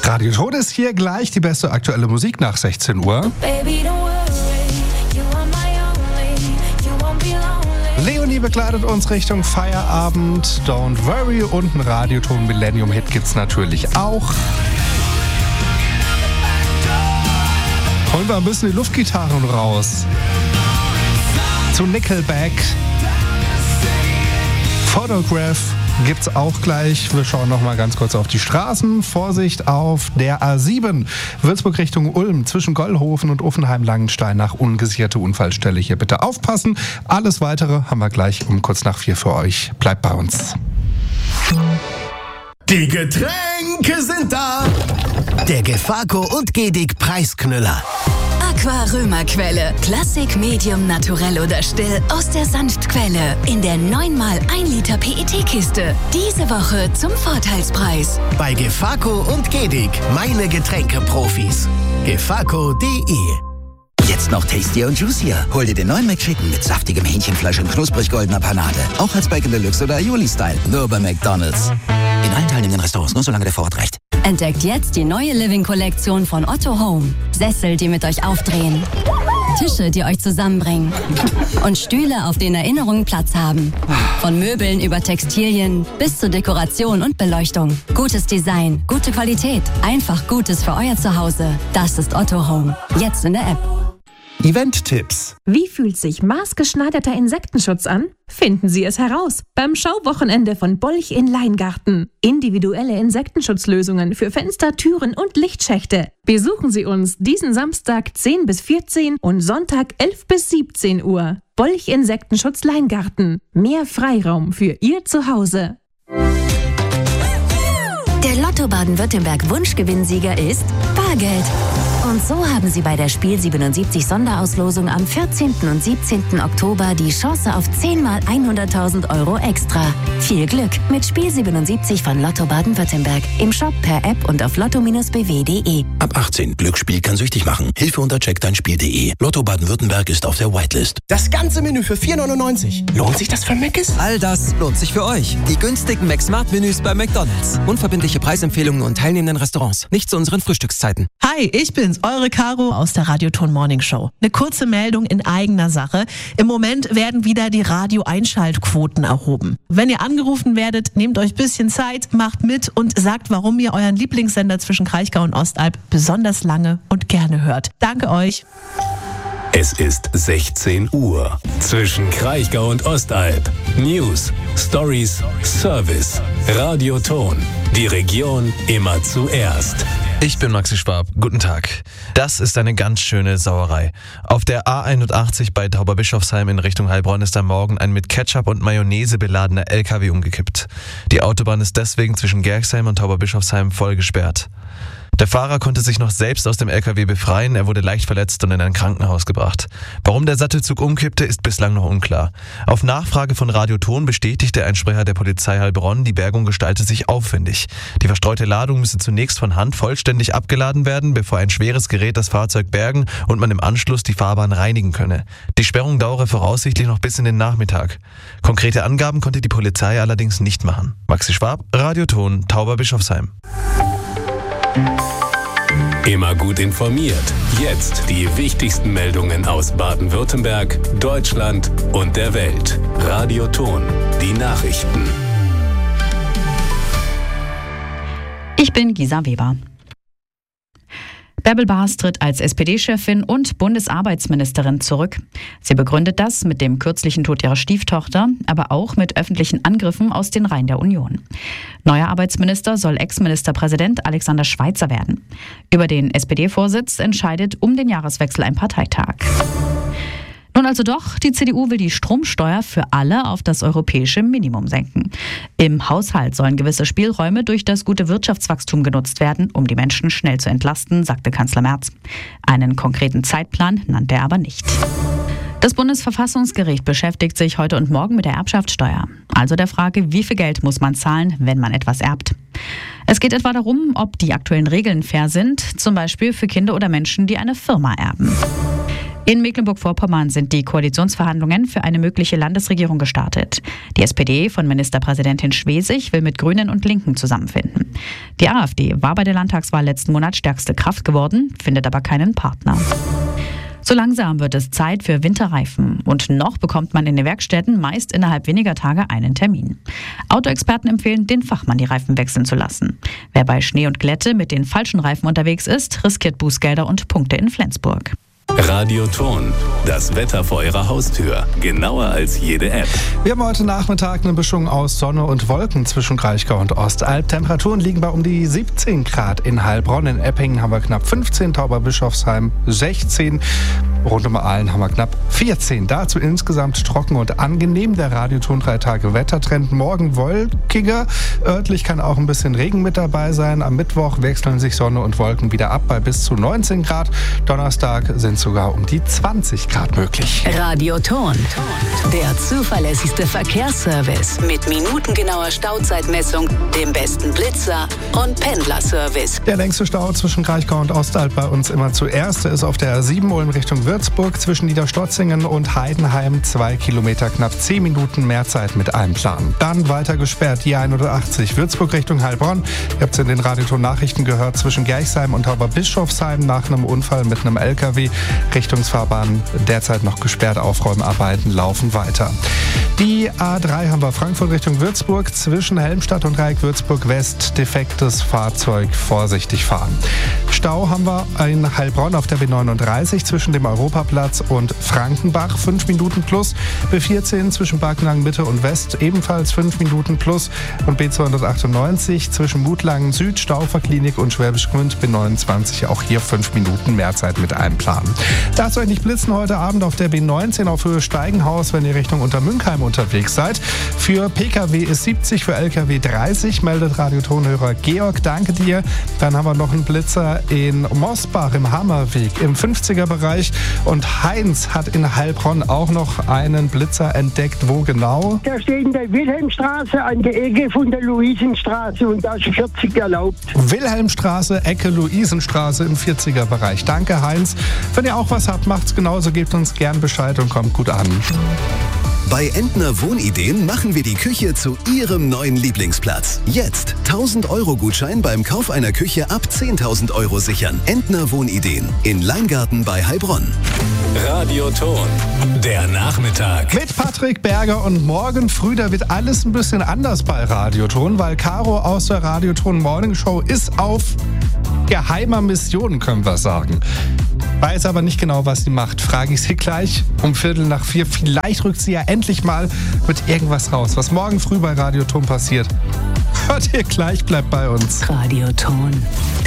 Radio Tod ist hier gleich die beste aktuelle Musik nach 16 Uhr. Leonie begleitet uns Richtung Feierabend. Don't worry und ein Radioton Millennium-Hit gibt's natürlich auch. Holen wir ein bisschen die Luftgitarren raus. Zu Nickelback. Photograph gibt's auch gleich. Wir schauen noch mal ganz kurz auf die Straßen. Vorsicht auf der A7. Würzburg Richtung Ulm zwischen Gollhofen und Uffenheim-Langenstein nach ungesicherte Unfallstelle. Hier bitte aufpassen. Alles Weitere haben wir gleich um kurz nach 4 für euch. Bleibt bei uns. Die Getränke sind da. Der Gefaco und Gedig Preisknüller. Aqua Römer Quelle. Klassik, Medium, Naturell oder Still aus der Sanftquelle. In der 9x1 Liter PET-Kiste. Diese Woche zum Vorteilspreis. Bei Gefaco und Gedig. Meine Getränke-Profis. Gefaco.de. Jetzt noch tastier und juicier. Hol dir den neuen McChicken mit saftigem Hähnchenfleisch und knusprig goldener Panade. Auch als Bacon Deluxe oder Aioli-Style. Nur bei McDonald's. In allen teilnehmenden Restaurants, nur solange der Vorrat reicht. Entdeckt jetzt die neue Living-Kollektion von Otto Home. Sessel, die mit euch aufdrehen. Tische, die euch zusammenbringen. Und Stühle, auf denen Erinnerungen Platz haben. Von Möbeln über Textilien bis zu Dekoration und Beleuchtung. Gutes Design, gute Qualität. Einfach Gutes für euer Zuhause. Das ist Otto Home. Jetzt in der App. Event-Tipps. Wie fühlt sich maßgeschneiderter Insektenschutz an? Finden Sie es heraus beim Schauwochenende von Bolch in Leingarten. Individuelle Insektenschutzlösungen für Fenster, Türen und Lichtschächte. Besuchen Sie uns diesen Samstag 10 bis 14 und Sonntag 11 bis 17 Uhr. Bolch Insektenschutz Leingarten. Mehr Freiraum für Ihr Zuhause. Der Lotto Baden-Württemberg Wunschgewinnsieger ist Bargeld. Und so haben Sie bei der Spiel 77 Sonderauslosung am 14. und 17. Oktober die Chance auf 10 mal 100.000 Euro extra. Viel Glück mit Spiel 77 von Lotto Baden-Württemberg. Im Shop, per App und auf lotto-bw.de. Ab 18. Glücksspiel kann süchtig machen. Hilfe unter checkdeinspiel.de. Lotto Baden-Württemberg ist auf der Whitelist. Das ganze Menü für 4,99. Lohnt sich das für Mc's? All das lohnt sich für euch. Die günstigen McSmart-Menüs bei McDonald's. Unverbindliche Preisempfehlungen und teilnehmenden Restaurants. Nicht zu unseren Frühstückszeiten. Hi, ich bin's, eure Caro aus der Radioton Morning Show. Eine kurze Meldung in eigener Sache. Im Moment werden wieder die Radio-Einschaltquoten erhoben. Wenn ihr angerufen werdet, nehmt euch ein bisschen Zeit, macht mit und sagt, warum ihr euren Lieblingssender zwischen Kraichgau und Ostalb besonders lange und gerne hört. Danke euch. Es ist 16 Uhr. Zwischen Kraichgau und Ostalb. News, Stories, Service. Radioton. Die Region immer zuerst. Ich bin Maxi Schwab. Guten Tag. Das ist eine ganz schöne Sauerei. Auf der A81 bei Tauberbischofsheim in Richtung Heilbronn ist am Morgen ein mit Ketchup und Mayonnaise beladener LKW umgekippt. Die Autobahn ist deswegen zwischen Gerxheim und Tauberbischofsheim voll gesperrt. Der Fahrer konnte sich noch selbst aus dem LKW befreien, er wurde leicht verletzt und in ein Krankenhaus gebracht. Warum der Sattelzug umkippte, ist bislang noch unklar. Auf Nachfrage von Radio Ton bestätigte ein Sprecher der Polizei Heilbronn, die Bergung gestalte sich aufwendig. Die verstreute Ladung müsse zunächst von Hand vollständig abgeladen werden, bevor ein schweres Gerät das Fahrzeug bergen und man im Anschluss die Fahrbahn reinigen könne. Die Sperrung dauere voraussichtlich noch bis in den Nachmittag. Konkrete Angaben konnte die Polizei allerdings nicht machen. Maxi Schwab, Radio Ton, Tauberbischofsheim. Immer gut informiert. Jetzt die wichtigsten Meldungen aus Baden-Württemberg, Deutschland und der Welt. Radioton, die Nachrichten. Ich bin Gisa Weber. Bärbel Baas tritt als SPD-Chefin und Bundesarbeitsministerin zurück. Sie begründet das mit dem kürzlichen Tod ihrer Stieftochter, aber auch mit öffentlichen Angriffen aus den Reihen der Union. Neuer Arbeitsminister soll Ex-Ministerpräsident Alexander Schweitzer werden. Über den SPD-Vorsitz entscheidet um den Jahreswechsel ein Parteitag. Nun also doch, die CDU will die Stromsteuer für alle auf das europäische Minimum senken. Im Haushalt sollen gewisse Spielräume durch das gute Wirtschaftswachstum genutzt werden, um die Menschen schnell zu entlasten, sagte Kanzler Merz. Einen konkreten Zeitplan nannte er aber nicht. Das Bundesverfassungsgericht beschäftigt sich heute und morgen mit der Erbschaftssteuer. Also der Frage, wie viel Geld muss man zahlen, wenn man etwas erbt. Es geht etwa darum, ob die aktuellen Regeln fair sind, zum Beispiel für Kinder oder Menschen, die eine Firma erben. In Mecklenburg-Vorpommern sind die Koalitionsverhandlungen für eine mögliche Landesregierung gestartet. Die SPD von Ministerpräsidentin Schwesig will mit Grünen und Linken zusammenfinden. Die AfD war bei der Landtagswahl letzten Monat stärkste Kraft geworden, findet aber keinen Partner. So langsam wird es Zeit für Winterreifen. Und noch bekommt man in den Werkstätten meist innerhalb weniger Tage einen Termin. Autoexperten empfehlen, den Fachmann die Reifen wechseln zu lassen. Wer bei Schnee und Glätte mit den falschen Reifen unterwegs ist, riskiert Bußgelder und Punkte in Flensburg. Radioton, das Wetter vor Ihrer Haustür. Genauer als jede App. Wir haben heute Nachmittag eine Mischung aus Sonne und Wolken zwischen Kraichgau und Ostalb. Temperaturen liegen bei um die 17 Grad in Heilbronn. In Eppingen haben wir knapp 15, Tauberbischofsheim 16. Rund um Aalen haben wir knapp 14. Dazu insgesamt trocken und angenehm. Der Radioton 3 Tage Wettertrend. Morgen wolkiger. Örtlich kann auch ein bisschen Regen mit dabei sein. Am Mittwoch wechseln sich Sonne und Wolken wieder ab bei bis zu 19 Grad. Donnerstag sind sogar um die 20 Grad möglich. Radioton, der zuverlässigste Verkehrsservice mit minutengenauer Stauzeitmessung, dem besten Blitzer und Pendlerservice. Der längste Stau zwischen Kraichgau und Ostalb bei uns immer zuerst ist auf der A7 Ulm Richtung Würzburg zwischen Niederstotzingen und Heidenheim. 2 Kilometer, knapp 10 Minuten mehr Zeit mit einplanen. Dann weiter gesperrt die 180 Würzburg Richtung Heilbronn. Ihr habt es in den Radioton-Nachrichten gehört, zwischen Gerchsheim und Tauberbischofsheim nach einem Unfall mit einem LKW. Richtungsfahrbahn derzeit noch gesperrt, Aufräumarbeiten laufen weiter. Die A3 haben wir Frankfurt Richtung Würzburg, zwischen Helmstadt und Dreieck Würzburg West, defektes Fahrzeug, vorsichtig fahren. Stau haben wir in Heilbronn auf der B39 zwischen dem Europaplatz und Frankenbach, 5 Minuten plus. B14 zwischen Barkenhagen Mitte und West, ebenfalls 5 Minuten plus. Und B298 zwischen Mutlangen Süd, Stauferklinik und Schwäbisch Gmünd, B29, auch hier 5 Minuten mehr Zeit mit einplanen. Lasst euch nicht blitzen heute Abend auf der B19 auf Höhe Steigenhaus, wenn ihr Richtung Untermünkheim unterwegs seid. Für Pkw ist 70, für Lkw 30, meldet Radiotonhörer Georg, danke dir. Dann haben wir noch einen Blitzer in Mosbach im Hammerweg im 50er-Bereich und Heinz hat in Heilbronn auch noch einen Blitzer entdeckt. Wo genau? Der steht in der Wilhelmstraße an der Ecke von der Luisenstraße und da ist 40 erlaubt. Wilhelmstraße, Ecke Luisenstraße im 40er-Bereich. Danke Heinz. Wenn ihr auch was habt, macht's genauso, gebt uns gern Bescheid und kommt gut an. Bei Entner Wohnideen machen wir die Küche zu Ihrem neuen Lieblingsplatz. Jetzt 1.000-Euro-Gutschein beim Kauf einer Küche ab 10.000 Euro sichern. Entner Wohnideen in Leingarten bei Heilbronn. Radioton, der Nachmittag. Mit Patrick Berger und morgen früh, da wird alles ein bisschen anders bei Radioton, weil Caro aus der Radioton Morning Show ist auf geheimer Mission, können wir sagen. Weiß aber nicht genau, was sie macht. Frage ich sie gleich um 3:15. Vielleicht rückt sie ja endlich mal mit irgendwas raus. Was morgen früh bei Radioton passiert, hört ihr gleich, bleibt bei uns. Radioton.